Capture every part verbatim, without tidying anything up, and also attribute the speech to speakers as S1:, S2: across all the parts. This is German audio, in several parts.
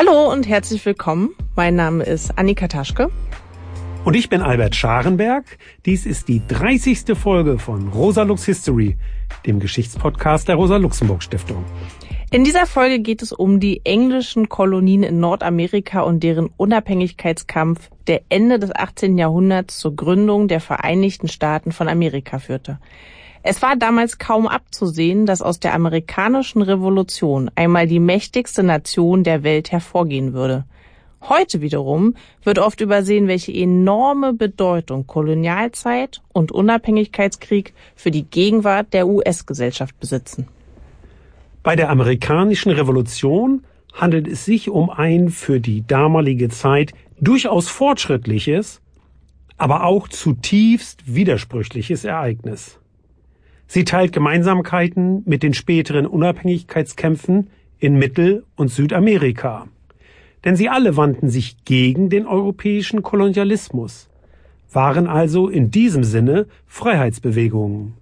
S1: Hallo und herzlich willkommen. Mein Name ist Annika Taschke.
S2: Und ich bin Albert Scharenberg. Dies ist die dreißigste Folge von Rosa Lux History, dem Geschichtspodcast der Rosa-Luxemburg-Stiftung.
S1: In dieser Folge geht es um die englischen Kolonien in Nordamerika und deren Unabhängigkeitskampf, der Ende des achtzehnten Jahrhunderts zur Gründung der Vereinigten Staaten von Amerika führte. Es war damals kaum abzusehen, dass aus der amerikanischen Revolution einmal die mächtigste Nation der Welt hervorgehen würde. Heute wiederum wird oft übersehen, welche enorme Bedeutung Kolonialzeit und Unabhängigkeitskrieg für die Gegenwart der U S-Gesellschaft besitzen.
S2: Bei der amerikanischen Revolution handelt es sich um ein für die damalige Zeit durchaus fortschrittliches, aber auch zutiefst widersprüchliches Ereignis. Sie teilt Gemeinsamkeiten mit den späteren Unabhängigkeitskämpfen in Mittel- und Südamerika. Denn sie alle wandten sich gegen den europäischen Kolonialismus, waren also in diesem Sinne Freiheitsbewegungen.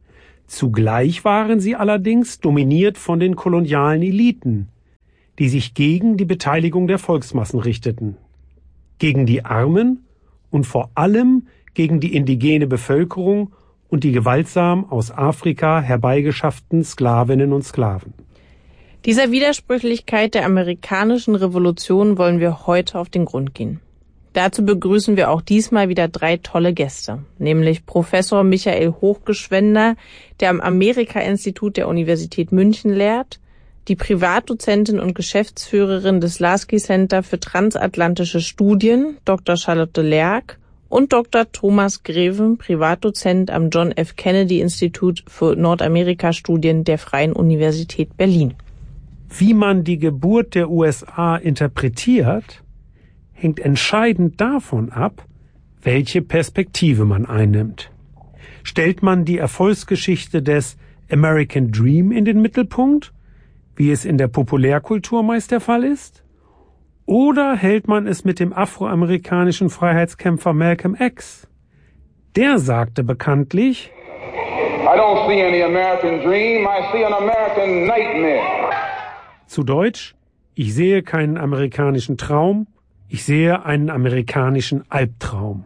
S2: Zugleich waren sie allerdings dominiert von den kolonialen Eliten, die sich gegen die Beteiligung der Volksmassen richteten, gegen die Armen und vor allem gegen die indigene Bevölkerung und die gewaltsam aus Afrika herbeigeschafften Sklavinnen und Sklaven.
S1: Dieser Widersprüchlichkeit der amerikanischen Revolution wollen wir heute auf den Grund gehen. Dazu begrüßen wir auch diesmal wieder drei tolle Gäste, nämlich Professor Michael Hochgeschwender, der am Amerika-Institut der Universität München lehrt, die Privatdozentin und Geschäftsführerin des Lasky Center für transatlantische Studien, Doktor Charlotte Lerck, und Doktor Thomas Greven, Privatdozent am John F. Kennedy Institut für Nordamerika-Studien der Freien Universität Berlin.
S2: Wie man die Geburt der U S A interpretiert, hängt entscheidend davon ab, welche Perspektive man einnimmt. Stellt man die Erfolgsgeschichte des American Dream in den Mittelpunkt, wie es in der Populärkultur meist der Fall ist? Oder hält man es mit dem afroamerikanischen Freiheitskämpfer Malcolm X? Der sagte bekanntlich:
S3: I don't see any American dream, I see an American nightmare.
S2: Zu Deutsch: Ich sehe keinen amerikanischen Traum, ich sehe einen amerikanischen Albtraum.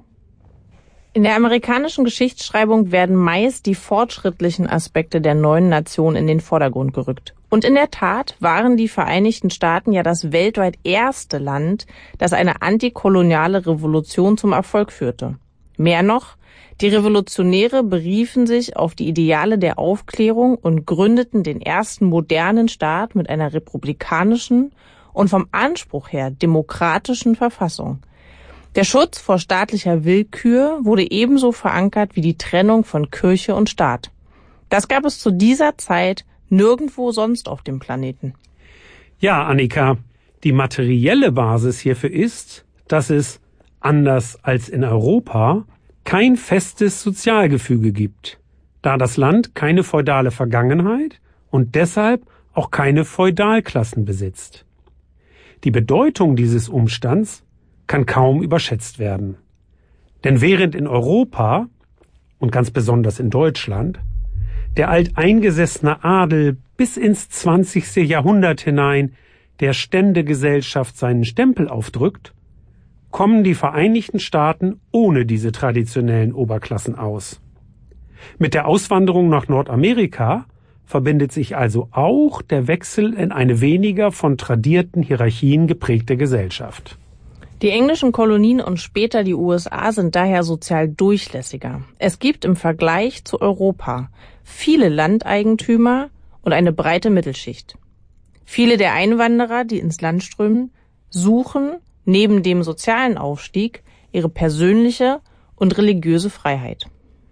S1: In der amerikanischen Geschichtsschreibung werden meist die fortschrittlichen Aspekte der neuen Nation in den Vordergrund gerückt. Und in der Tat waren die Vereinigten Staaten ja das weltweit erste Land, das eine antikoloniale Revolution zum Erfolg führte. Mehr noch, die Revolutionäre beriefen sich auf die Ideale der Aufklärung und gründeten den ersten modernen Staat mit einer republikanischen und vom Anspruch her demokratischen Verfassung. Der Schutz vor staatlicher Willkür wurde ebenso verankert wie die Trennung von Kirche und Staat. Das gab es zu dieser Zeit nirgendwo sonst auf dem Planeten.
S2: Ja, Annika, die materielle Basis hierfür ist, dass es, anders als in Europa, kein festes Sozialgefüge gibt, da das Land keine feudale Vergangenheit und deshalb auch keine Feudalklassen besitzt. Die Bedeutung dieses Umstands kann kaum überschätzt werden. Denn während in Europa, und ganz besonders in Deutschland, der alteingesessene Adel bis ins zwanzigste Jahrhundert hinein der Ständegesellschaft seinen Stempel aufdrückt, kommen die Vereinigten Staaten ohne diese traditionellen Oberklassen aus. Mit der Auswanderung nach Nordamerika verbindet sich also auch der Wechsel in eine weniger von tradierten Hierarchien geprägte Gesellschaft.
S1: Die englischen Kolonien und später die U S A sind daher sozial durchlässiger. Es gibt im Vergleich zu Europa viele Landeigentümer und eine breite Mittelschicht. Viele der Einwanderer, die ins Land strömen, suchen neben dem sozialen Aufstieg ihre persönliche und religiöse Freiheit.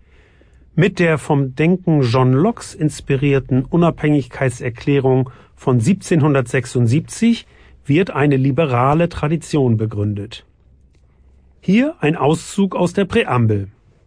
S2: Mit der vom Denken John Lockes inspirierten Unabhängigkeitserklärung von siebzehnhundertsechsundsiebzig wird eine liberale Tradition begründet. Hier ein Auszug aus der Präambel.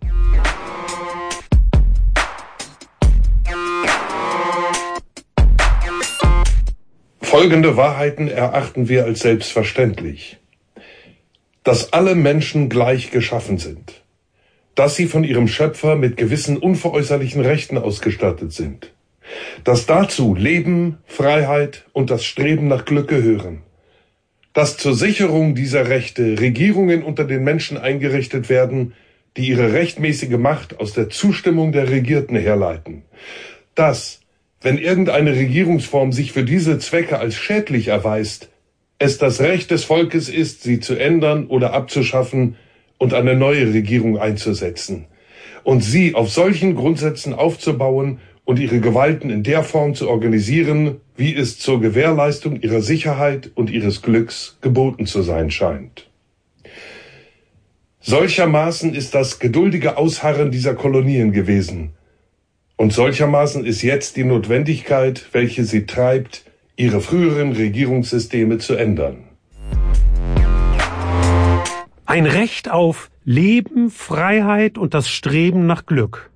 S4: Folgende Wahrheiten erachten wir als selbstverständlich: Dass alle Menschen gleich geschaffen sind, dass sie von ihrem Schöpfer mit gewissen unveräußerlichen Rechten ausgestattet sind, dass dazu Leben, Freiheit und das Streben nach Glück gehören, dass zur Sicherung dieser Rechte Regierungen unter den Menschen eingerichtet werden, die ihre rechtmäßige Macht aus der Zustimmung der Regierten herleiten. Dass, wenn irgendeine Regierungsform sich für diese Zwecke als schädlich erweist, es das Recht des Volkes ist, sie zu ändern oder abzuschaffen und eine neue Regierung einzusetzen und sie auf solchen Grundsätzen aufzubauen und ihre Gewalten in der Form zu organisieren, wie es zur Gewährleistung ihrer Sicherheit und ihres Glücks geboten zu sein scheint. Solchermaßen ist das geduldige Ausharren dieser Kolonien gewesen. Und solchermaßen ist jetzt die Notwendigkeit, welche sie treibt, ihre früheren Regierungssysteme zu ändern.
S2: Ein Recht auf Leben, Freiheit und das Streben nach Glück.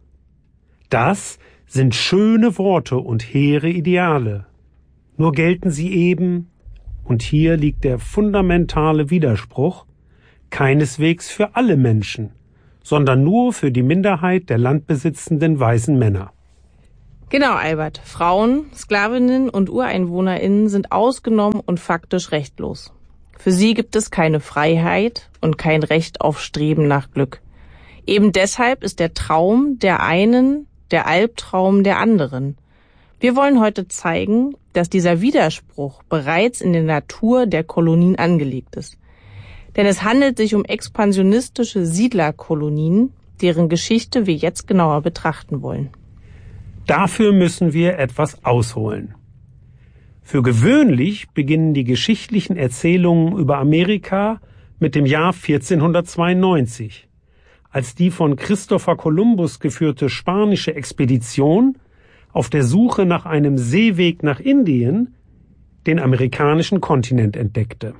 S2: Das sind schöne Worte und hehre Ideale. Nur gelten sie eben, und hier liegt der fundamentale Widerspruch, keineswegs für alle Menschen, sondern nur für die Minderheit der landbesitzenden weißen Männer.
S1: Genau, Albert. Frauen, Sklavinnen und UreinwohnerInnen sind ausgenommen und faktisch rechtlos. Für sie gibt es keine Freiheit und kein Recht auf Streben nach Glück. Eben deshalb ist der Traum der einen der Albtraum der anderen. Wir wollen heute zeigen, dass dieser Widerspruch bereits in der Natur der Kolonien angelegt ist. Denn es handelt sich um expansionistische Siedlerkolonien, deren Geschichte wir jetzt genauer betrachten wollen.
S2: Dafür müssen wir etwas ausholen. Für gewöhnlich beginnen die geschichtlichen Erzählungen über Amerika mit dem Jahr vierzehnhundertzweiundneunzig, als die von Christopher Columbus geführte spanische Expedition auf der Suche nach einem Seeweg nach Indien den amerikanischen Kontinent entdeckte.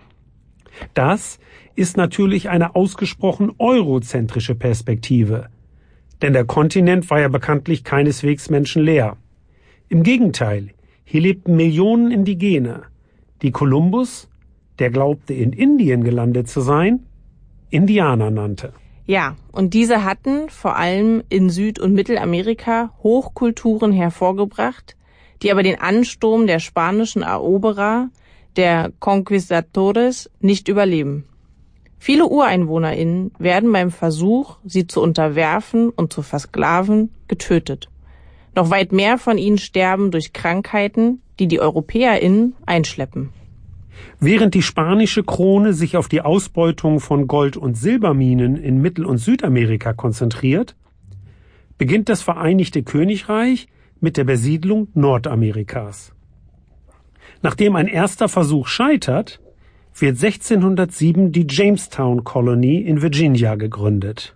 S2: Das ist natürlich eine ausgesprochen eurozentrische Perspektive, denn der Kontinent war ja bekanntlich keineswegs menschenleer. Im Gegenteil, hier lebten Millionen Indigene, die Kolumbus, der glaubte in Indien gelandet zu sein, Indianer nannte.
S1: Ja, und diese hatten vor allem in Süd- und Mittelamerika Hochkulturen hervorgebracht, die aber den Ansturm der spanischen Eroberer, der Conquistadores, nicht überleben. Viele UreinwohnerInnen werden beim Versuch, sie zu unterwerfen und zu versklaven, getötet. Noch weit mehr von ihnen sterben durch Krankheiten, die die EuropäerInnen einschleppen.
S2: Während die spanische Krone sich auf die Ausbeutung von Gold- und Silberminen in Mittel- und Südamerika konzentriert, beginnt das Vereinigte Königreich mit der Besiedlung Nordamerikas. Nachdem ein erster Versuch scheitert, wird sechzehnhundertsieben die Jamestown Colony in Virginia gegründet.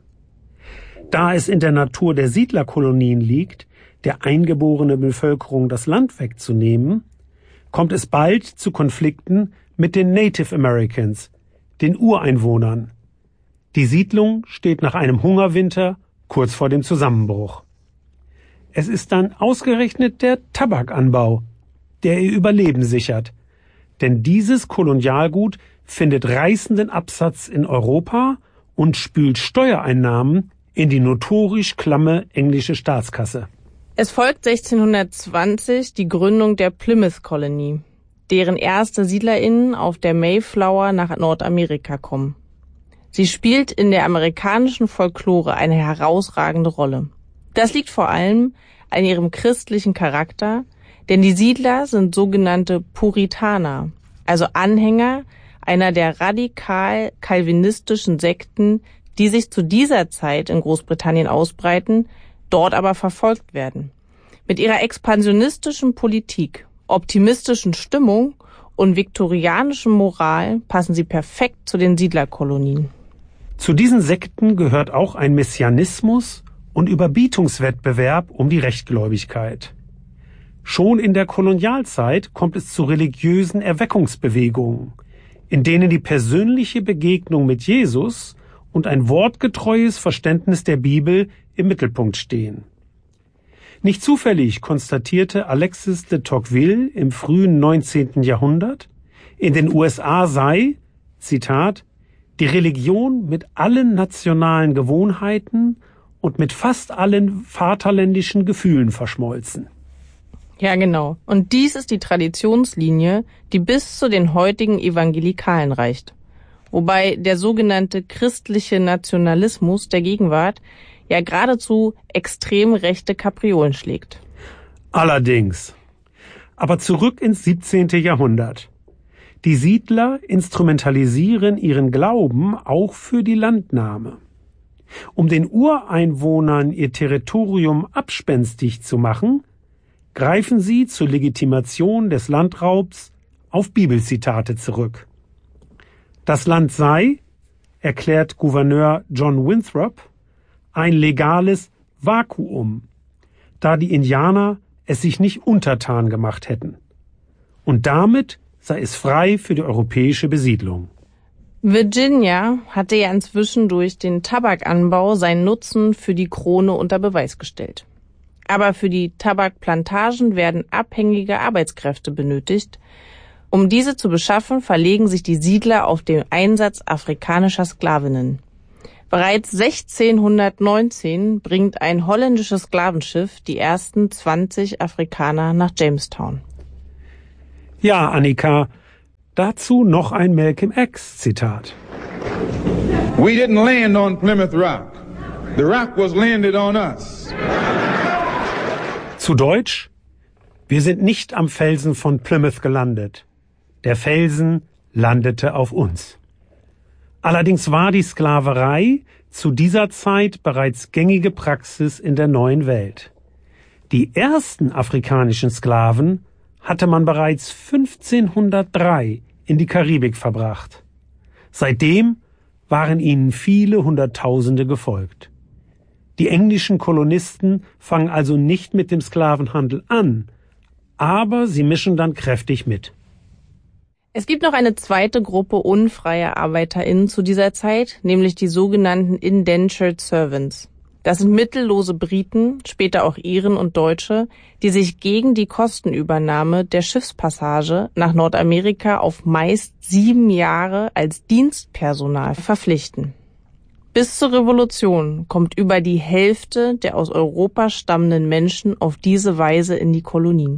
S2: Da es in der Natur der Siedlerkolonien liegt, der eingeborenen Bevölkerung das Land wegzunehmen, kommt es bald zu Konflikten mit den Native Americans, den Ureinwohnern. Die Siedlung steht nach einem Hungerwinter kurz vor dem Zusammenbruch. Es ist dann ausgerechnet der Tabakanbau, der ihr Überleben sichert. Denn dieses Kolonialgut findet reißenden Absatz in Europa und spült Steuereinnahmen in die notorisch klamme englische Staatskasse.
S1: Es folgt sechzehnhundertzwanzig die Gründung der Plymouth-Kolonie, deren erste SiedlerInnen auf der Mayflower nach Nordamerika kommen. Sie spielt in der amerikanischen Folklore eine herausragende Rolle. Das liegt vor allem an ihrem christlichen Charakter, denn die Siedler sind sogenannte Puritaner, also Anhänger einer der radikal kalvinistischen Sekten, die sich zu dieser Zeit in Großbritannien ausbreiten, dort aber verfolgt werden. Mit ihrer expansionistischen Politik, optimistischen Stimmung und viktorianischen Moral passen sie perfekt zu den Siedlerkolonien.
S2: Zu diesen Sekten gehört auch ein Messianismus und Überbietungswettbewerb um die Rechtgläubigkeit. Schon in der Kolonialzeit kommt es zu religiösen Erweckungsbewegungen, in denen die persönliche Begegnung mit Jesus und ein wortgetreues Verständnis der Bibel im Mittelpunkt stehen. Nicht zufällig konstatierte Alexis de Tocqueville im frühen neunzehnten Jahrhundert, in den U S A sei, Zitat, die Religion mit allen nationalen Gewohnheiten und mit fast allen vaterländischen Gefühlen verschmolzen.
S1: Ja, genau. Und dies ist die Traditionslinie, die bis zu den heutigen Evangelikalen reicht. Wobei der sogenannte christliche Nationalismus der Gegenwart ja geradezu extrem rechte Kapriolen schlägt.
S2: Allerdings. Aber zurück ins siebzehnte Jahrhundert. Die Siedler instrumentalisieren ihren Glauben auch für die Landnahme. Um den Ureinwohnern ihr Territorium abspenstig zu machen, greifen sie zur Legitimation des Landraubs auf Bibelzitate zurück. Das Land sei, erklärt Gouverneur John Winthrop, ein legales Vakuum, da die Indianer es sich nicht untertan gemacht hätten. Und damit sei es frei für die europäische Besiedlung.
S1: Virginia hatte ja inzwischen durch den Tabakanbau seinen Nutzen für die Krone unter Beweis gestellt. Aber für die Tabakplantagen werden abhängige Arbeitskräfte benötigt. Um diese zu beschaffen, verlegen sich die Siedler auf den Einsatz afrikanischer Sklavinnen. Bereits sechzehnhundertneunzehn bringt ein holländisches Sklavenschiff die ersten zwanzig Afrikaner nach Jamestown.
S2: Ja, Annika, dazu noch ein Malcolm X Zitat.
S3: We didn't land on Plymouth Rock. The rock was landed on us.
S2: Zu Deutsch: Wir sind nicht am Felsen von Plymouth gelandet. Der Felsen landete auf uns. Allerdings war die Sklaverei zu dieser Zeit bereits gängige Praxis in der neuen Welt. Die ersten afrikanischen Sklaven hatte man bereits fünfzehnhundertdrei in die Karibik verbracht. Seitdem waren ihnen viele Hunderttausende gefolgt. Die englischen Kolonisten fangen also nicht mit dem Sklavenhandel an, aber sie mischen dann kräftig mit.
S1: Es gibt noch eine zweite Gruppe unfreier ArbeiterInnen zu dieser Zeit, nämlich die sogenannten Indentured Servants. Das sind mittellose Briten, später auch Iren und Deutsche, die sich gegen die Kostenübernahme der Schiffspassage nach Nordamerika auf meist sieben Jahre als Dienstpersonal verpflichten. Bis zur Revolution kommt über die Hälfte der aus Europa stammenden Menschen auf diese Weise in die Kolonien.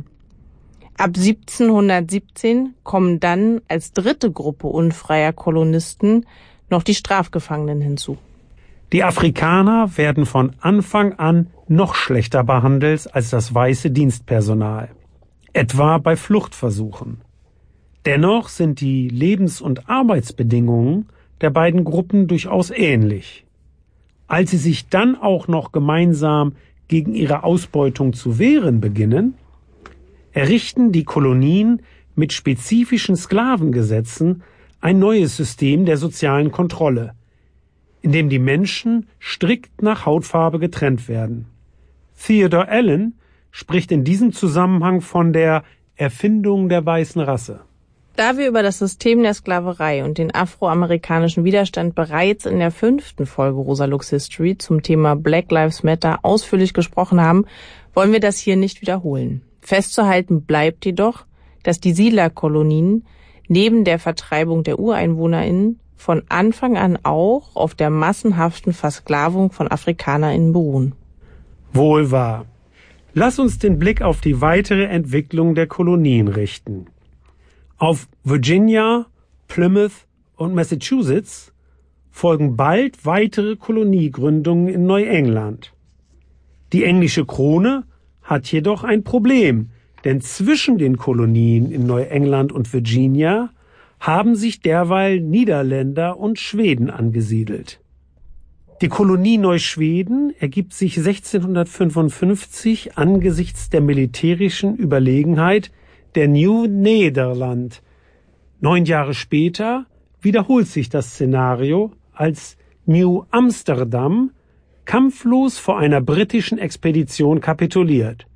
S1: Ab siebzehnhundertsiebzehn kommen dann als dritte Gruppe unfreier Kolonisten noch die Strafgefangenen hinzu.
S2: Die Afrikaner werden von Anfang an noch schlechter behandelt als das weiße Dienstpersonal, etwa bei Fluchtversuchen. Dennoch sind die Lebens- und Arbeitsbedingungen der beiden Gruppen durchaus ähnlich. Als sie sich dann auch noch gemeinsam gegen ihre Ausbeutung zu wehren beginnen, errichten die Kolonien mit spezifischen Sklavengesetzen ein neues System der sozialen Kontrolle, in dem die Menschen strikt nach Hautfarbe getrennt werden. Theodore Allen spricht in diesem Zusammenhang von der Erfindung der weißen Rasse.
S1: Da wir über das System der Sklaverei und den afroamerikanischen Widerstand bereits in der fünften Folge Rosa Lux History zum Thema Black Lives Matter ausführlich gesprochen haben, wollen wir das hier nicht wiederholen. Festzuhalten bleibt jedoch, dass die Siedlerkolonien neben der Vertreibung der UreinwohnerInnen von Anfang an auch auf der massenhaften Versklavung von AfrikanerInnen beruhen.
S2: Wohl wahr. Lass uns den Blick auf die weitere Entwicklung der Kolonien richten. Auf Virginia, Plymouth und Massachusetts folgen bald weitere Koloniegründungen in Neuengland. Die englische Krone hat jedoch ein Problem, denn zwischen den Kolonien in Neuengland und Virginia haben sich derweil Niederländer und Schweden angesiedelt. Die Kolonie Neuschweden ergibt sich sechzehnhundertfünfundfünfzig angesichts der militärischen Überlegenheit der Nieuw Nederland. Neun Jahre später wiederholt sich das Szenario, als New Amsterdam kampflos vor einer britischen Expedition kapituliert.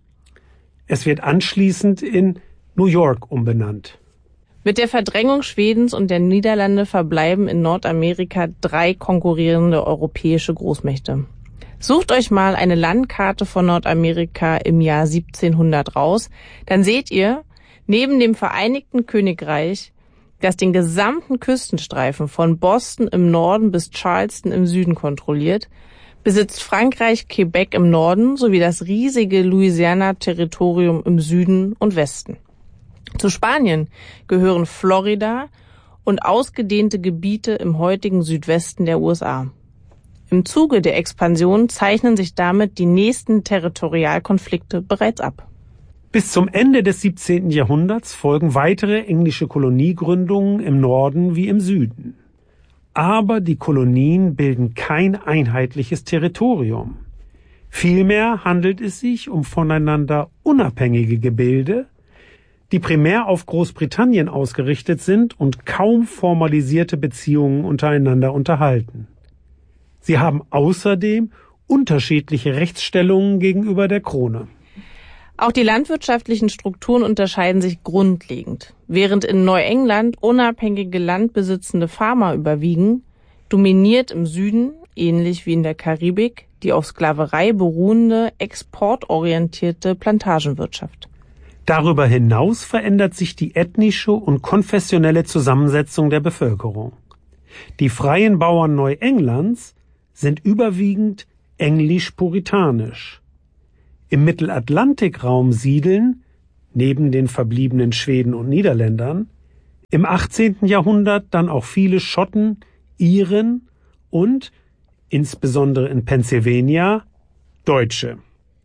S2: Es wird anschließend in New York umbenannt.
S1: Mit der Verdrängung Schwedens und der Niederlande verbleiben in Nordamerika drei konkurrierende europäische Großmächte. Sucht euch mal eine Landkarte von Nordamerika im Jahr siebzehnhundert raus, dann seht ihr, neben dem Vereinigten Königreich, das den gesamten Küstenstreifen von Boston im Norden bis Charleston im Süden kontrolliert, besitzt Frankreich Quebec im Norden sowie das riesige Louisiana-Territorium im Süden und Westen. Zu Spanien gehören Florida und ausgedehnte Gebiete im heutigen Südwesten der U S A. Im Zuge der Expansion zeichnen sich damit die nächsten Territorialkonflikte bereits ab.
S2: Bis zum Ende des siebzehnten Jahrhunderts folgen weitere englische Koloniegründungen im Norden wie im Süden. Aber die Kolonien bilden kein einheitliches Territorium. Vielmehr handelt es sich um voneinander unabhängige Gebilde, die primär auf Großbritannien ausgerichtet sind und kaum formalisierte Beziehungen untereinander unterhalten. Sie haben außerdem unterschiedliche Rechtsstellungen gegenüber der Krone.
S1: Auch die landwirtschaftlichen Strukturen unterscheiden sich grundlegend. Während in Neuengland unabhängige landbesitzende Farmer überwiegen, dominiert im Süden, ähnlich wie in der Karibik, die auf Sklaverei beruhende, exportorientierte Plantagenwirtschaft.
S2: Darüber hinaus verändert sich die ethnische und konfessionelle Zusammensetzung der Bevölkerung. Die freien Bauern Neuenglands sind überwiegend englisch-puritanisch. Im Mittelatlantikraum siedeln, neben den verbliebenen Schweden und Niederländern, im achtzehnten Jahrhundert dann auch viele Schotten, Iren und, insbesondere in Pennsylvania, Deutsche.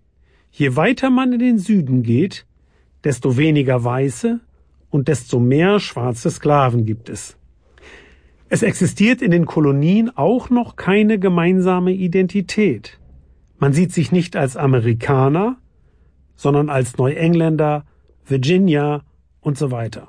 S2: Je weiter man in den Süden geht, desto weniger Weiße und desto mehr schwarze Sklaven gibt es. Es existiert in den Kolonien auch noch keine gemeinsame Identität. Man sieht sich nicht als Amerikaner, sondern als Neuengländer, Virginia und so weiter.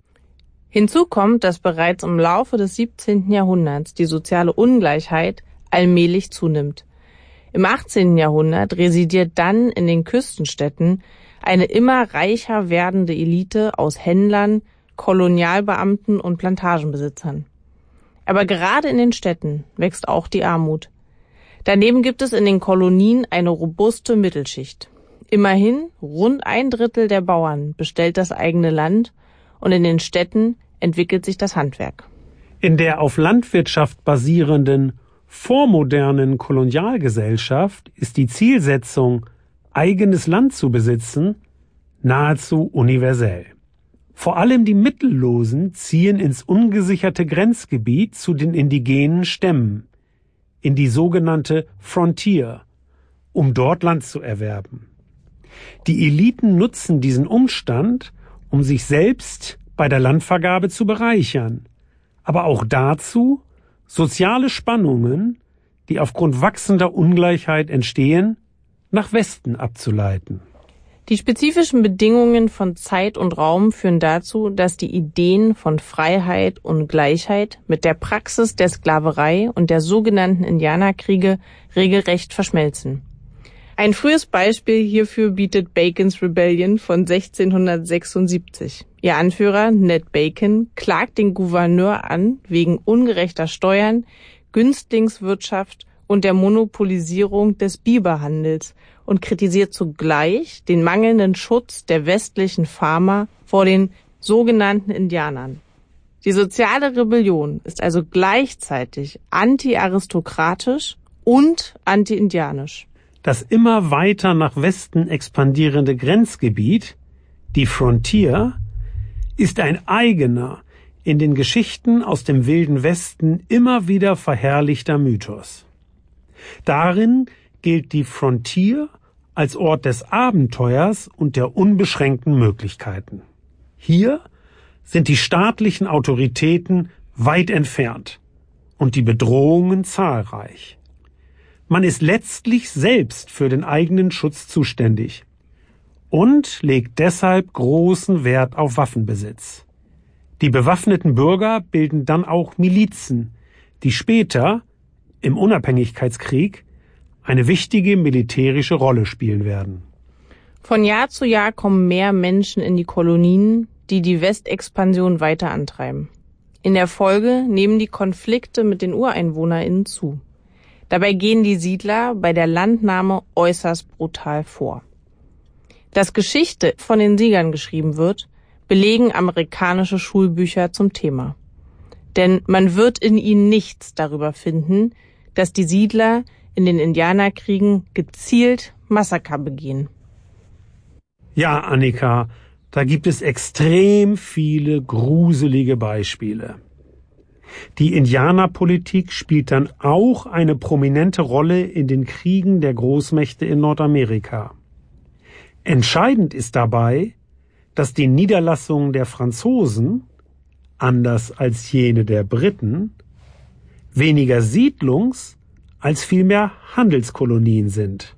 S1: Hinzu kommt, dass bereits im Laufe des siebzehnten Jahrhunderts die soziale Ungleichheit allmählich zunimmt. Im achtzehnten Jahrhundert residiert dann in den Küstenstädten eine immer reicher werdende Elite aus Händlern, Kolonialbeamten und Plantagenbesitzern. Aber gerade in den Städten wächst auch die Armut. Daneben gibt es in den Kolonien eine robuste Mittelschicht. Immerhin rund ein Drittel der Bauern bestellt das eigene Land und in den Städten entwickelt sich das Handwerk.
S2: In der auf Landwirtschaft basierenden, vormodernen Kolonialgesellschaft ist die Zielsetzung, eigenes Land zu besitzen, nahezu universell. Vor allem die Mittellosen ziehen ins ungesicherte Grenzgebiet zu den indigenen Stämmen, in die sogenannte Frontier, um dort Land zu erwerben. Die Eliten nutzen diesen Umstand, um sich selbst bei der Landvergabe zu bereichern, aber auch dazu, soziale Spannungen, die aufgrund wachsender Ungleichheit entstehen, nach Westen abzuleiten.
S1: Die spezifischen Bedingungen von Zeit und Raum führen dazu, dass die Ideen von Freiheit und Gleichheit mit der Praxis der Sklaverei und der sogenannten Indianerkriege regelrecht verschmelzen. Ein frühes Beispiel hierfür bietet Bacons Rebellion von sechzehnhundertsechsundsiebzig. Ihr Anführer, Ned Bacon, klagt den Gouverneur an wegen ungerechter Steuern, Günstlingswirtschaft und der Monopolisierung des Biberhandels und kritisiert zugleich den mangelnden Schutz der westlichen Farmer vor den sogenannten Indianern. Die soziale Rebellion ist also gleichzeitig anti-aristokratisch und anti-indianisch.
S2: Das immer weiter nach Westen expandierende Grenzgebiet, die Frontier, ist ein eigener, in den Geschichten aus dem Wilden Westen immer wieder verherrlichter Mythos. Darin gilt die Frontier als Ort des Abenteuers und der unbeschränkten Möglichkeiten. Hier sind die staatlichen Autoritäten weit entfernt und die Bedrohungen zahlreich. Man ist letztlich selbst für den eigenen Schutz zuständig und legt deshalb großen Wert auf Waffenbesitz. Die bewaffneten Bürger bilden dann auch Milizen, die später, im Unabhängigkeitskrieg, eine wichtige militärische Rolle spielen werden.
S1: Von Jahr zu Jahr kommen mehr Menschen in die Kolonien, die die Westexpansion weiter antreiben. In der Folge nehmen die Konflikte mit den UreinwohnerInnen zu. Dabei gehen die Siedler bei der Landnahme äußerst brutal vor. Dass Geschichte von den Siegern geschrieben wird, belegen amerikanische Schulbücher zum Thema. Denn man wird in ihnen nichts darüber finden, dass die Siedler in den Indianerkriegen gezielt Massaker begehen.
S2: Ja, Annika, da gibt es extrem viele gruselige Beispiele. Die Indianerpolitik spielt dann auch eine prominente Rolle in den Kriegen der Großmächte in Nordamerika. Entscheidend ist dabei, dass die Niederlassungen der Franzosen, anders als jene der Briten, weniger Siedlungs- als vielmehr Handelskolonien sind.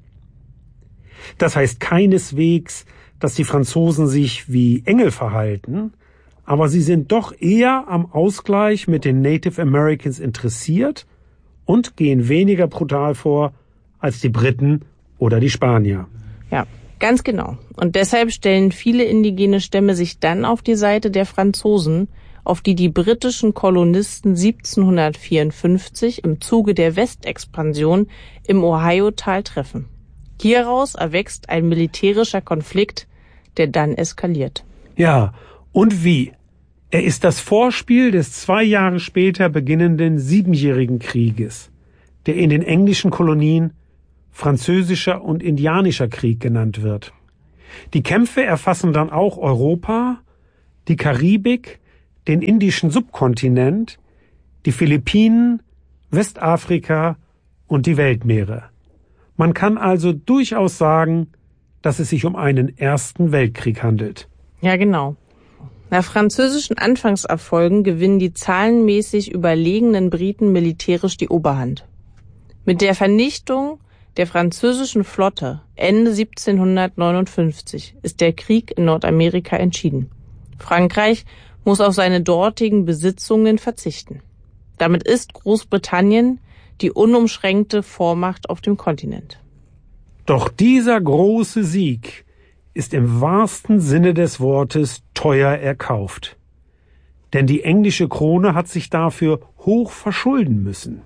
S2: Das heißt keineswegs, dass die Franzosen sich wie Engel verhalten, aber sie sind doch eher am Ausgleich mit den Native Americans interessiert und gehen weniger brutal vor als die Briten oder die Spanier.
S1: Ja, ganz genau. Und deshalb stellen viele indigene Stämme sich dann auf die Seite der Franzosen, auf die die britischen Kolonisten siebzehnhundertvierundfünfzig im Zuge der Westexpansion im Ohio-Tal treffen. Hieraus erwächst ein militärischer Konflikt, der dann eskaliert.
S2: Ja, und wie? Er ist das Vorspiel des zwei Jahre später beginnenden Siebenjährigen Krieges, der in den englischen Kolonien Französischer und Indianischer Krieg genannt wird. Die Kämpfe erfassen dann auch Europa, die Karibik, den indischen Subkontinent, die Philippinen, Westafrika und die Weltmeere. Man kann also durchaus sagen, dass es sich um einen Ersten Weltkrieg handelt.
S1: Ja, genau. Nach französischen Anfangserfolgen gewinnen die zahlenmäßig überlegenen Briten militärisch die Oberhand. Mit der Vernichtung der französischen Flotte Ende siebzehnhundertneunundfünfzig ist der Krieg in Nordamerika entschieden. Frankreich muss auf seine dortigen Besitzungen verzichten. Damit ist Großbritannien die unumschränkte Vormacht auf dem Kontinent.
S2: Doch dieser große Sieg ist im wahrsten Sinne des Wortes teuer erkauft. Denn die englische Krone hat sich dafür hoch verschulden müssen.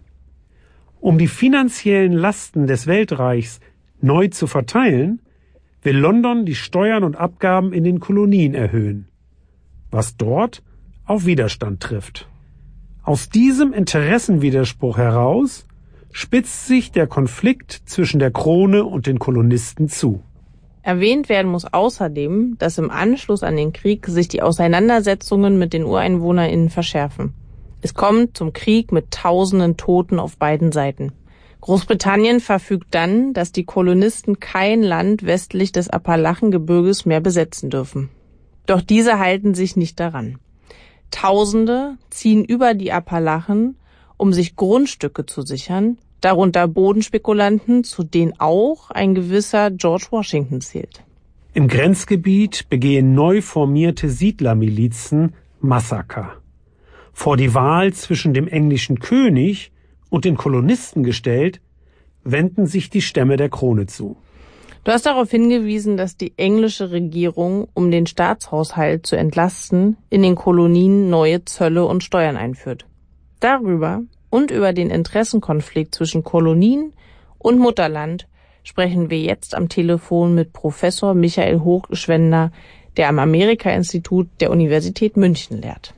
S2: Um die finanziellen Lasten des Weltreichs neu zu verteilen, will London die Steuern und Abgaben in den Kolonien erhöhen, was dort auf Widerstand trifft. Aus diesem Interessenwiderspruch heraus spitzt sich der Konflikt zwischen der Krone und den Kolonisten zu.
S1: Erwähnt werden muss außerdem, dass im Anschluss an den Krieg sich die Auseinandersetzungen mit den UreinwohnerInnen verschärfen. Es kommt zum Krieg mit tausenden Toten auf beiden Seiten. Großbritannien verfügt dann, dass die Kolonisten kein Land westlich des Appalachengebirges mehr besetzen dürfen. Doch diese halten sich nicht daran. Tausende ziehen über die Appalachen, um sich Grundstücke zu sichern, darunter Bodenspekulanten, zu denen auch ein gewisser George Washington zählt.
S2: Im Grenzgebiet begehen neu formierte Siedlermilizen Massaker. Vor die Wahl zwischen dem englischen König und den Kolonisten gestellt, wenden sich die Stämme der Krone zu.
S1: Du hast darauf hingewiesen, dass die englische Regierung, um den Staatshaushalt zu entlasten, in den Kolonien neue Zölle und Steuern einführt. Darüber und über den Interessenkonflikt zwischen Kolonien und Mutterland sprechen wir jetzt am Telefon mit Professor Michael Hochgeschwender, der am Amerika-Institut der Universität München lehrt.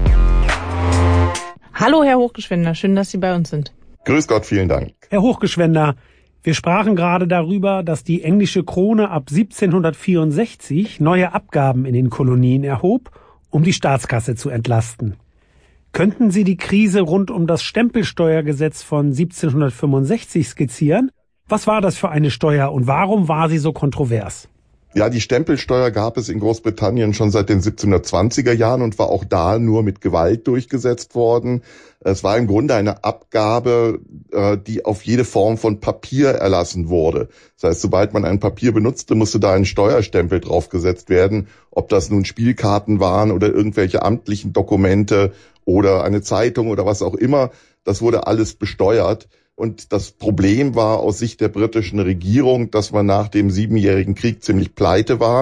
S1: Hallo, Herr Hochgeschwender, schön, dass Sie bei uns sind.
S5: Grüß Gott, vielen Dank.
S2: Herr Hochgeschwender, wir sprachen gerade darüber, dass die englische Krone ab siebzehnhundertvierundsechzig neue Abgaben in den Kolonien erhob, um die Staatskasse zu entlasten. Könnten Sie die Krise rund um das Stempelsteuergesetz von siebzehnhundertfünfundsechzig skizzieren? Was war das für eine Steuer und warum war sie so kontrovers?
S5: Ja, die Stempelsteuer gab es in Großbritannien schon seit den siebzehnhundertzwanziger Jahren und war auch da nur mit Gewalt durchgesetzt worden. Es war im Grunde eine Abgabe, die auf jede Form von Papier erlassen wurde. Das heißt, sobald man ein Papier benutzte, musste da ein Steuerstempel draufgesetzt werden, ob das nun Spielkarten waren oder irgendwelche amtlichen Dokumente oder eine Zeitung oder was auch immer. Das wurde alles besteuert. Und das Problem war aus Sicht der britischen Regierung, dass man nach dem Siebenjährigen Krieg ziemlich pleite war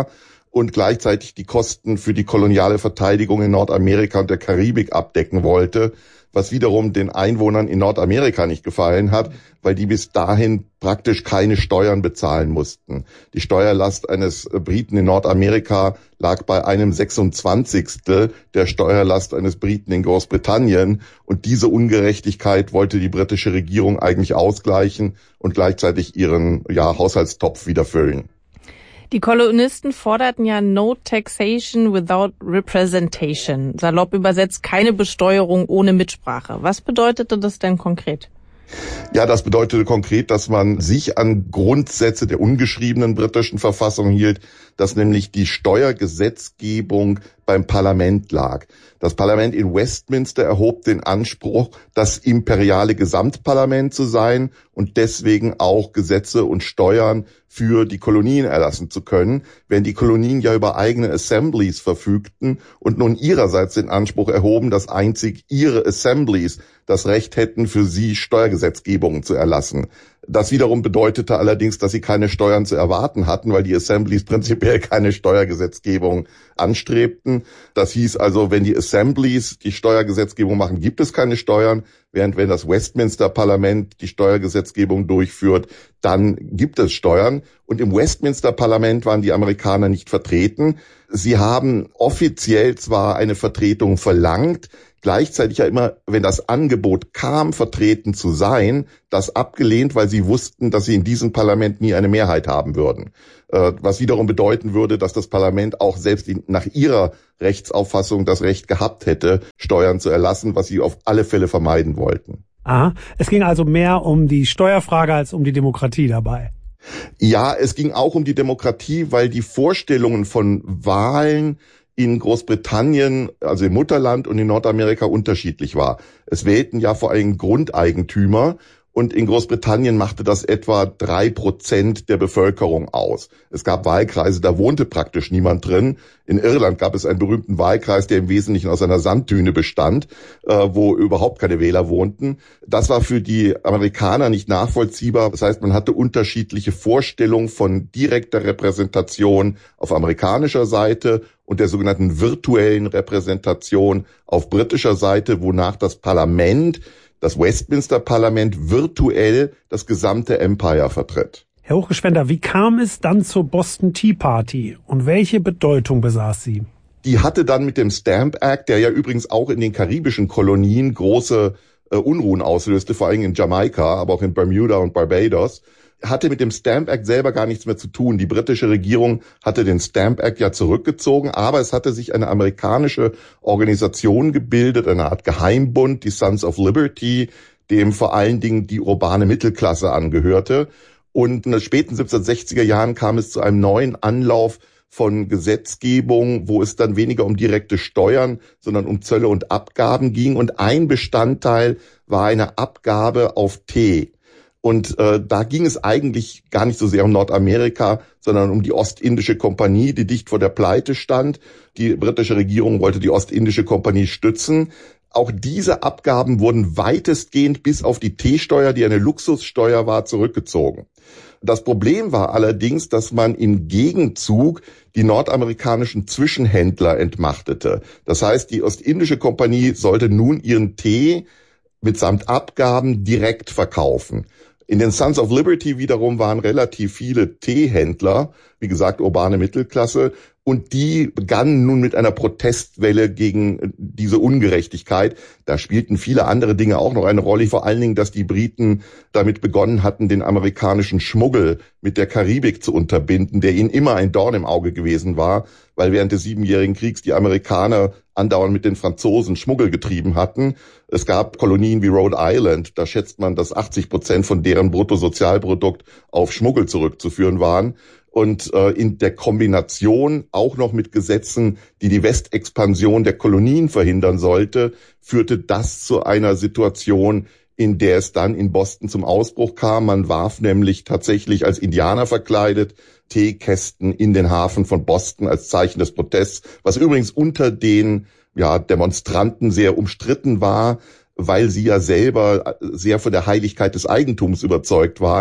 S5: und gleichzeitig die Kosten für die koloniale Verteidigung in Nordamerika und der Karibik abdecken wollte, was wiederum den Einwohnern in Nordamerika nicht gefallen hat, weil die bis dahin praktisch keine Steuern bezahlen mussten. Die Steuerlast eines Briten in Nordamerika lag bei einem sechsundzwanzigstel der Steuerlast eines Briten in Großbritannien. Und diese Ungerechtigkeit wollte die britische Regierung eigentlich ausgleichen und gleichzeitig ihren ja, Haushaltstopf wieder füllen.
S1: Die Kolonisten forderten ja no taxation without representation. Salopp übersetzt, keine Besteuerung ohne Mitsprache. Was bedeutete das denn konkret?
S5: Ja, das bedeutete konkret, dass man sich an Grundsätze der ungeschriebenen britischen Verfassung hielt, dass nämlich die Steuergesetzgebung beim Parlament lag. Das Parlament in Westminster erhob den Anspruch, das imperiale Gesamtparlament zu sein und deswegen auch Gesetze und Steuern für die Kolonien erlassen zu können, während die Kolonien ja über eigene Assemblies verfügten und nun ihrerseits den Anspruch erhoben, dass einzig ihre Assemblies das Recht hätten, für sie Steuergesetzgebungen zu erlassen. Das wiederum bedeutete allerdings, dass sie keine Steuern zu erwarten hatten, weil die Assemblies prinzipiell keine Steuergesetzgebung anstrebten. Das hieß also, wenn die Assemblies die Steuergesetzgebung machen, gibt es keine Steuern, während wenn das Westminster-Parlament die Steuergesetzgebung durchführt, dann gibt es Steuern. Und im Westminster-Parlament waren die Amerikaner nicht vertreten. Sie haben offiziell zwar eine Vertretung verlangt, gleichzeitig ja immer, wenn das Angebot kam, vertreten zu sein, das abgelehnt, weil sie wussten, dass sie in diesem Parlament nie eine Mehrheit haben würden. Was wiederum bedeuten würde, dass das Parlament auch selbst nach ihrer Rechtsauffassung das Recht gehabt hätte, Steuern zu erlassen, was sie auf alle Fälle vermeiden wollten.
S2: Aha, es ging also mehr um die Steuerfrage als um die Demokratie dabei.
S5: Ja, es ging auch um die Demokratie, weil die Vorstellungen von Wahlen in Großbritannien, also im Mutterland und in Nordamerika unterschiedlich war. Es wählten ja vor allem Grundeigentümer und in Großbritannien machte das etwa drei Prozent der Bevölkerung aus. Es gab Wahlkreise, da wohnte praktisch niemand drin. In Irland gab es einen berühmten Wahlkreis, der im Wesentlichen aus einer Sanddüne bestand, äh, wo überhaupt keine Wähler wohnten. Das war für die Amerikaner nicht nachvollziehbar. Das heißt, man hatte unterschiedliche Vorstellungen von direkter Repräsentation auf amerikanischer Seite und der sogenannten virtuellen Repräsentation auf britischer Seite, wonach das Parlament, das Westminster-Parlament, virtuell das gesamte Empire vertritt.
S2: Herr Hochgeschwender, wie kam es dann zur Boston Tea Party und welche Bedeutung besaß sie?
S5: Die hatte dann mit dem Stamp Act, der ja übrigens auch in den karibischen Kolonien große äh, Unruhen auslöste, vor allem in Jamaika, aber auch in Bermuda und Barbados, hatte mit dem Stamp Act selber gar nichts mehr zu tun. Die britische Regierung hatte den Stamp Act ja zurückgezogen, aber es hatte sich eine amerikanische Organisation gebildet, eine Art Geheimbund, die Sons of Liberty, dem vor allen Dingen die urbane Mittelklasse angehörte. Und in den späten siebzehnhundertsechziger Jahren kam es zu einem neuen Anlauf von Gesetzgebung, wo es dann weniger um direkte Steuern, sondern um Zölle und Abgaben ging. Und ein Bestandteil war eine Abgabe auf Tee. Und äh, da ging es eigentlich gar nicht so sehr um Nordamerika, sondern um die Ostindische Kompanie, die dicht vor der Pleite stand. Die britische Regierung wollte die Ostindische Kompanie stützen. Auch diese Abgaben wurden weitestgehend bis auf die Teesteuer, die eine Luxussteuer war, zurückgezogen. Das Problem war allerdings, dass man im Gegenzug die nordamerikanischen Zwischenhändler entmachtete. Das heißt, die Ostindische Kompanie sollte nun ihren Tee mitsamt Abgaben direkt verkaufen. In den Sons of Liberty wiederum waren relativ viele Teehändler, wie gesagt, urbane Mittelklasse, und die begannen nun mit einer Protestwelle gegen diese Ungerechtigkeit. Da spielten viele andere Dinge auch noch eine Rolle, vor allen Dingen, dass die Briten damit begonnen hatten, den amerikanischen Schmuggel mit der Karibik zu unterbinden, der ihnen immer ein Dorn im Auge gewesen war, weil während des Siebenjährigen Kriegs die Amerikaner andauernd mit den Franzosen Schmuggel getrieben hatten. Es gab Kolonien wie Rhode Island, da schätzt man, dass achtzig Prozent von deren Bruttosozialprodukt auf Schmuggel zurückzuführen waren. Und äh, in der Kombination auch noch mit Gesetzen, die die Westexpansion der Kolonien verhindern sollte, führte das zu einer Situation, in der es dann in Boston zum Ausbruch kam. Man warf nämlich tatsächlich als Indianer verkleidet Teekästen in den Hafen von Boston als Zeichen des Protests, was übrigens unter den ja, Demonstranten sehr umstritten war, weil sie ja selber sehr von der Heiligkeit des Eigentums überzeugt waren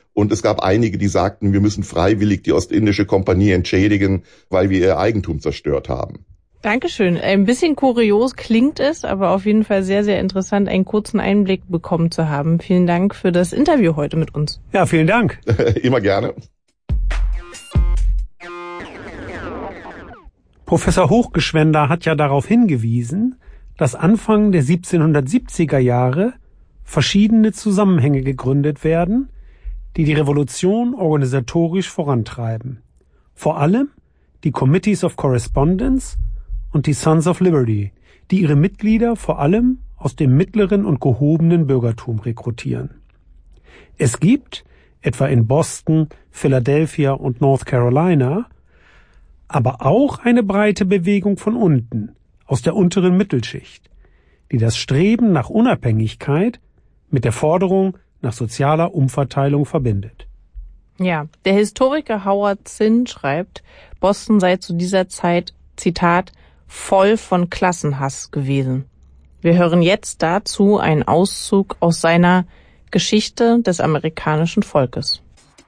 S5: Und es gab einige, die sagten, wir müssen freiwillig die Ostindische Kompanie entschädigen, weil wir ihr Eigentum zerstört haben.
S1: Dankeschön. Ein bisschen kurios klingt es, aber auf jeden Fall sehr, sehr interessant, einen kurzen Einblick bekommen zu haben. Vielen Dank für das Interview heute mit uns.
S2: Ja, vielen Dank.
S5: Immer gerne.
S2: Professor Hochgeschwender hat ja darauf hingewiesen, dass Anfang der siebzehnhundertsiebziger Jahre verschiedene Zusammenhänge gegründet werden, die die Revolution organisatorisch vorantreiben. Vor allem die Committees of Correspondence und die Sons of Liberty, die ihre Mitglieder vor allem aus dem mittleren und gehobenen Bürgertum rekrutieren. Es gibt, etwa in Boston, Philadelphia und North Carolina, aber auch eine breite Bewegung von unten, aus der unteren Mittelschicht, die das Streben nach Unabhängigkeit mit der Forderung nach sozialer Umverteilung verbindet.
S1: Ja, der Historiker Howard Zinn schreibt, Boston sei zu dieser Zeit, Zitat, voll von Klassenhass gewesen. Wir hören jetzt dazu einen Auszug aus seiner Geschichte des amerikanischen Volkes.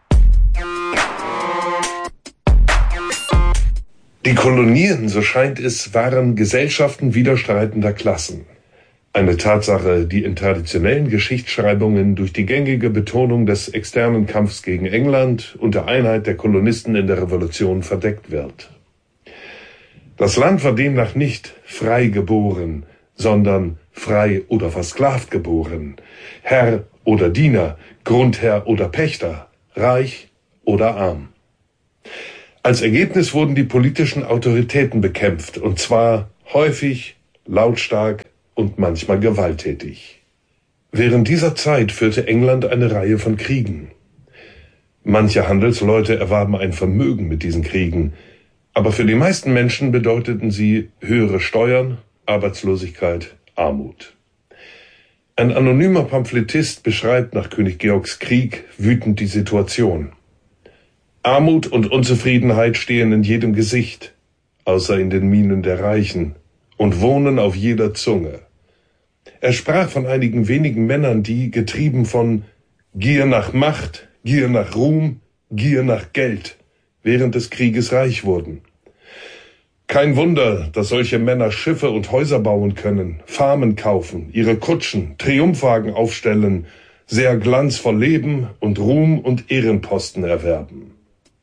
S4: Die Kolonien, so scheint es, waren Gesellschaften widerstreitender Klassen. Eine Tatsache, die in traditionellen Geschichtsschreibungen durch die gängige Betonung des externen Kampfs gegen England und der Einheit der Kolonisten in der Revolution verdeckt wird. Das Land war demnach nicht frei geboren, sondern frei oder versklavt geboren, Herr oder Diener, Grundherr oder Pächter, reich oder arm. Als Ergebnis wurden die politischen Autoritäten bekämpft, und zwar häufig, lautstark und manchmal gewalttätig. Während dieser Zeit führte England eine Reihe von Kriegen. Manche Handelsleute erwarben ein Vermögen mit diesen Kriegen, aber für die meisten Menschen bedeuteten sie höhere Steuern, Arbeitslosigkeit, Armut. Ein anonymer Pamphletist beschreibt nach König Georgs Krieg wütend die Situation. Armut und Unzufriedenheit stehen in jedem Gesicht, außer in den Mienen der Reichen, und wohnen auf jeder Zunge. Er sprach von einigen wenigen Männern, die, getrieben von Gier nach Macht, Gier nach Ruhm, Gier nach Geld, während des Krieges reich wurden. Kein Wunder, dass solche Männer Schiffe und Häuser bauen können, Farmen kaufen, ihre Kutschen, Triumphwagen aufstellen, sehr glanzvoll leben und Ruhm und Ehrenposten erwerben.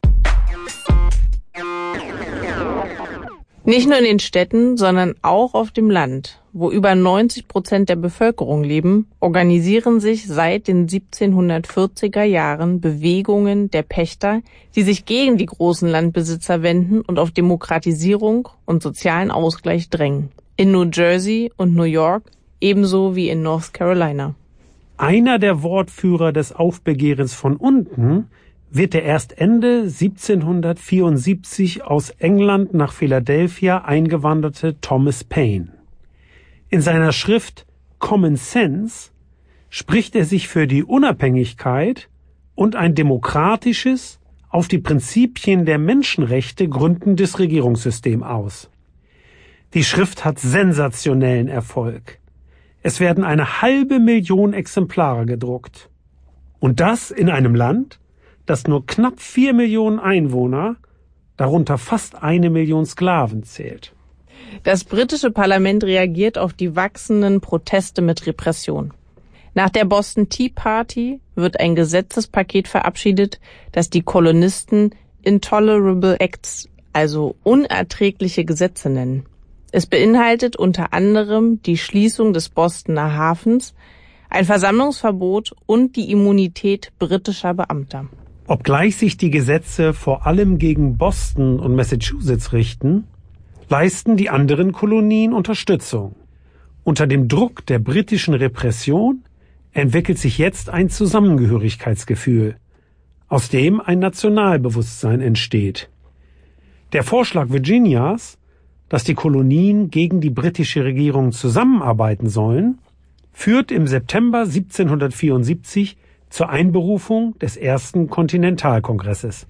S1: Nicht nur in den Städten, sondern auch auf dem Land, wo über neunzig Prozent der Bevölkerung leben, organisieren sich seit den siebzehnhundertvierziger Jahren Bewegungen der Pächter, die sich gegen die großen Landbesitzer wenden und auf Demokratisierung und sozialen Ausgleich drängen. In New Jersey und New York, ebenso wie in North Carolina.
S2: Einer der Wortführer des Aufbegehrens von unten wird der erst Ende siebzehnhundertvierundsiebzig aus England nach Philadelphia eingewanderte Thomas Paine. In seiner Schrift Common Sense spricht er sich für die Unabhängigkeit und ein demokratisches, auf die Prinzipien der Menschenrechte gründendes Regierungssystem aus. Die Schrift hat sensationellen Erfolg. Es werden eine halbe Million Exemplare gedruckt. Und das in einem Land, das nur knapp vier Millionen Einwohner, darunter fast eine Million Sklaven zählt.
S1: Das britische Parlament reagiert auf die wachsenden Proteste mit Repression. Nach der Boston Tea Party wird ein Gesetzespaket verabschiedet, das die Kolonisten Intolerable Acts, also unerträgliche Gesetze nennen. Es beinhaltet unter anderem die Schließung des Bostoner Hafens, ein Versammlungsverbot und die Immunität britischer Beamter.
S2: Obgleich sich die Gesetze vor allem gegen Boston und Massachusetts richten, leisten die anderen Kolonien Unterstützung. Unter dem Druck der britischen Repression entwickelt sich jetzt ein Zusammengehörigkeitsgefühl, aus dem ein Nationalbewusstsein entsteht. Der Vorschlag Virginias, dass die Kolonien gegen die britische Regierung zusammenarbeiten sollen, führt im September siebzehnhundertvierundsiebzig zur Einberufung des ersten Kontinentalkongresses.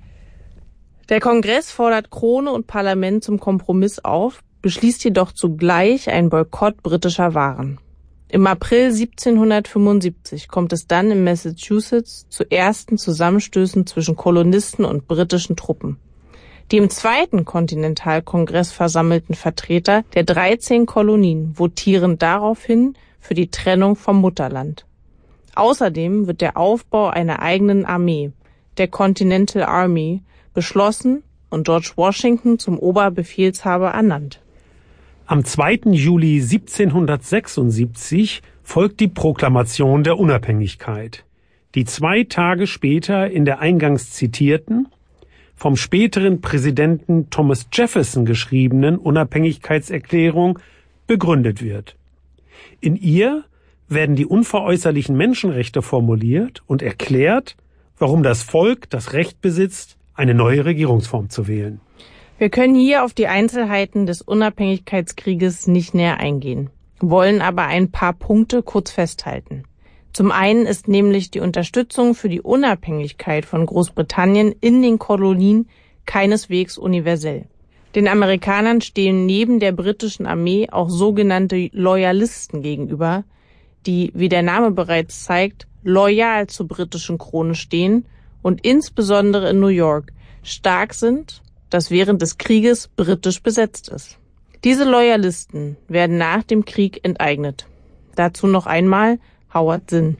S1: Der Kongress fordert Krone und Parlament zum Kompromiss auf, beschließt jedoch zugleich einen Boykott britischer Waren. Im April siebzehnhundertfünfundsiebzig kommt es dann in Massachusetts zu ersten Zusammenstößen zwischen Kolonisten und britischen Truppen. Die im zweiten Kontinentalkongress versammelten Vertreter der dreizehn Kolonien votieren daraufhin für die Trennung vom Mutterland. Außerdem wird der Aufbau einer eigenen Armee, der Continental Army, beschlossen und George Washington zum Oberbefehlshaber ernannt.
S2: Am zweiten Juli siebzehnhundertsechsundsiebzig folgt die Proklamation der Unabhängigkeit, die zwei Tage später in der eingangs zitierten, vom späteren Präsidenten Thomas Jefferson geschriebenen Unabhängigkeitserklärung begründet wird. In ihr werden die unveräußerlichen Menschenrechte formuliert und erklärt, warum das Volk das Recht besitzt, eine neue Regierungsform zu wählen.
S1: Wir können hier auf die Einzelheiten des Unabhängigkeitskrieges nicht näher eingehen, wollen aber ein paar Punkte kurz festhalten. Zum einen ist nämlich die Unterstützung für die Unabhängigkeit von Großbritannien in den Kolonien keineswegs universell. Den Amerikanern stehen neben der britischen Armee auch sogenannte Loyalisten gegenüber, die, wie der Name bereits zeigt, loyal zur britischen Krone stehen und insbesondere in New York stark sind, das während des Krieges britisch besetzt ist. Diese Loyalisten werden nach dem Krieg enteignet. Dazu noch einmal Howard Zinn.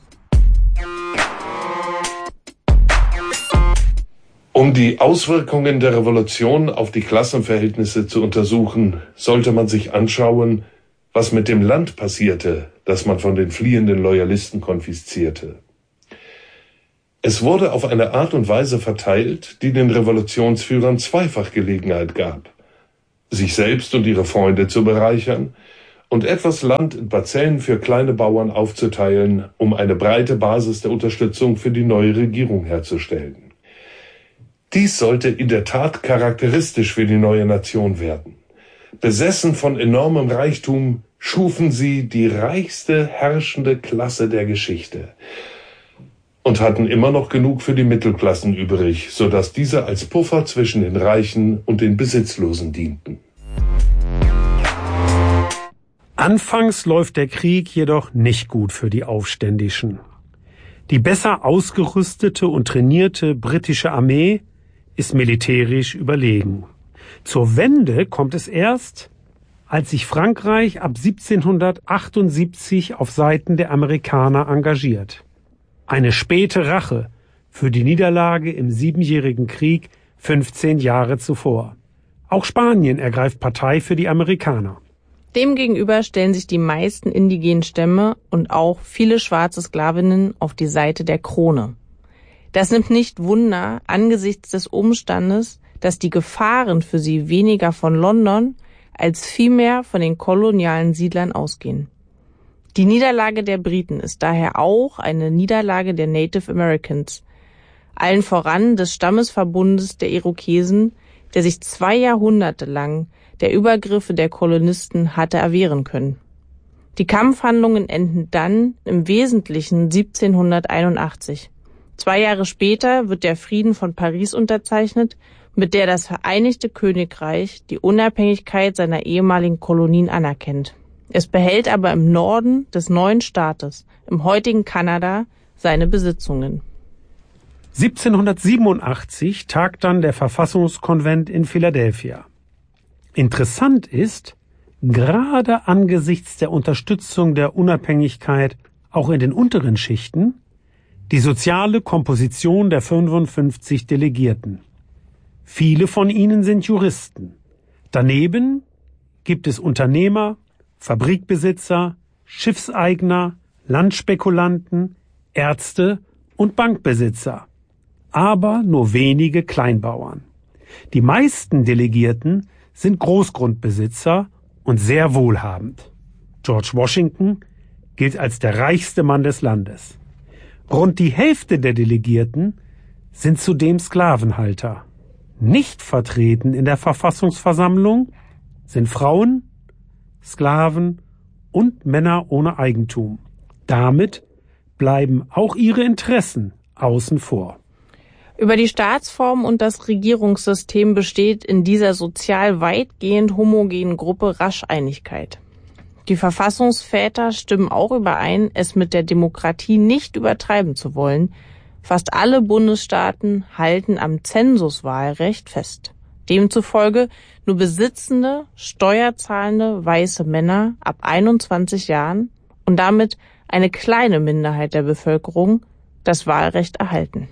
S4: Um die Auswirkungen der Revolution auf die Klassenverhältnisse zu untersuchen, sollte man sich anschauen, was mit dem Land passierte, das man von den fliehenden Loyalisten konfiszierte. Es wurde auf eine Art und Weise verteilt, die den Revolutionsführern zweifach Gelegenheit gab, sich selbst und ihre Freunde zu bereichern und etwas Land in Parzellen für kleine Bauern aufzuteilen, um eine breite Basis der Unterstützung für die neue Regierung herzustellen. Dies sollte in der Tat charakteristisch für die neue Nation werden. Besessen von enormem Reichtum schufen sie die reichste herrschende Klasse der Geschichte und hatten immer noch genug für die Mittelklassen übrig, sodass diese als Puffer zwischen den Reichen und den Besitzlosen dienten.
S2: Anfangs läuft der Krieg jedoch nicht gut für die Aufständischen. Die besser ausgerüstete und trainierte britische Armee ist militärisch überlegen. Zur Wende kommt es erst, als sich Frankreich ab siebzehnhundertachtundsiebzig auf Seiten der Amerikaner engagiert. Eine späte Rache für die Niederlage im Siebenjährigen Krieg fünfzehn Jahre zuvor. Auch Spanien ergreift Partei für die Amerikaner.
S1: Demgegenüber stellen sich die meisten indigenen Stämme und auch viele schwarze Sklavinnen auf die Seite der Krone. Das nimmt nicht Wunder angesichts des Umstandes, dass die Gefahren für sie weniger von London als vielmehr von den kolonialen Siedlern ausgehen. Die Niederlage der Briten ist daher auch eine Niederlage der Native Americans, allen voran des Stammesverbundes der Irokesen, der sich zwei Jahrhunderte lang der Übergriffe der Kolonisten hatte erwehren können. Die Kampfhandlungen enden dann im Wesentlichen siebzehnhunderteinundachtzig. Zwei Jahre später wird der Frieden von Paris unterzeichnet, mit der das Vereinigte Königreich die Unabhängigkeit seiner ehemaligen Kolonien anerkennt. Es behält aber im Norden des neuen Staates, im heutigen Kanada, seine Besitzungen.
S2: siebzehnhundertsiebenundachtzig tagt dann der Verfassungskonvent in Philadelphia. Interessant ist, gerade angesichts der Unterstützung der Unabhängigkeit auch in den unteren Schichten, die soziale Komposition der fünfundfünfzig Delegierten. Viele von ihnen sind Juristen. Daneben gibt es Unternehmer, Fabrikbesitzer, Schiffseigner, Landspekulanten, Ärzte und Bankbesitzer, aber nur wenige Kleinbauern. Die meisten Delegierten sind Großgrundbesitzer und sehr wohlhabend. George Washington gilt als der reichste Mann des Landes. Rund die Hälfte der Delegierten sind zudem Sklavenhalter. Nicht vertreten in der Verfassungsversammlung sind Frauen, Sklaven und Männer ohne Eigentum. Damit bleiben auch ihre Interessen außen vor.
S1: Über die Staatsform und das Regierungssystem besteht in dieser sozial weitgehend homogenen Gruppe rasch Einigkeit. Die Verfassungsväter stimmen auch überein, es mit der Demokratie nicht übertreiben zu wollen. Fast alle Bundesstaaten halten am Zensuswahlrecht fest. Demzufolge nur besitzende, steuerzahlende weiße Männer ab einundzwanzig Jahren und damit eine kleine Minderheit der Bevölkerung das Wahlrecht erhalten.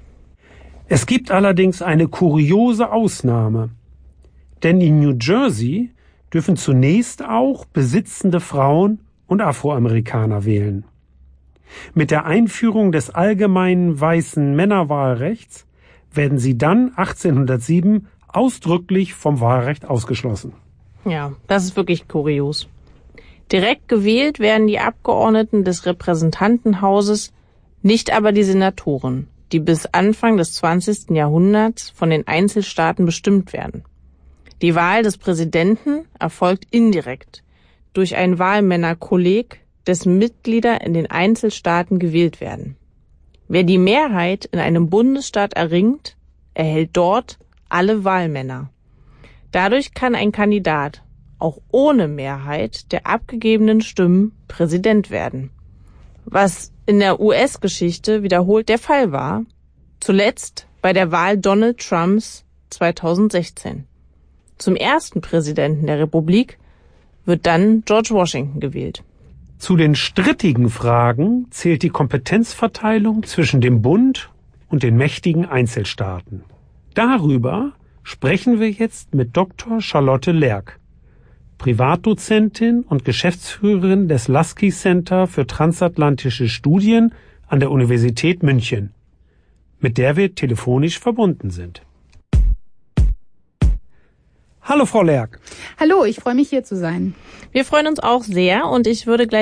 S2: Es gibt allerdings eine kuriose Ausnahme. Denn in New Jersey dürfen zunächst auch besitzende Frauen und Afroamerikaner wählen. Mit der Einführung des allgemeinen weißen Männerwahlrechts werden sie dann achtzehnhundertsieben ausdrücklich vom Wahlrecht ausgeschlossen.
S1: Ja, das ist wirklich kurios. Direkt gewählt werden die Abgeordneten des Repräsentantenhauses, nicht aber die Senatoren, die bis Anfang des zwanzigsten Jahrhunderts von den Einzelstaaten bestimmt werden. Die Wahl des Präsidenten erfolgt indirekt durch ein Wahlmännerkolleg, dessen Mitglieder in den Einzelstaaten gewählt werden. Wer die Mehrheit in einem Bundesstaat erringt, erhält dort alle Wahlmänner. Dadurch kann ein Kandidat auch ohne Mehrheit der abgegebenen Stimmen Präsident werden. Was in der U S-Geschichte wiederholt der Fall war, zuletzt bei der Wahl Donald Trumps zweitausendsechzehn. Zum ersten Präsidenten der Republik wird dann George Washington gewählt.
S2: Zu den strittigen Fragen zählt die Kompetenzverteilung zwischen dem Bund und den mächtigen Einzelstaaten. Darüber sprechen wir jetzt mit Doktor Charlotte Lerck, Privatdozentin und Geschäftsführerin des Lasky Center für transatlantische Studien an der Universität München, mit der wir telefonisch verbunden sind. Hallo Frau Lerck.
S6: Hallo, ich freue mich hier zu sein.
S1: Wir freuen uns auch sehr und ich würde gleich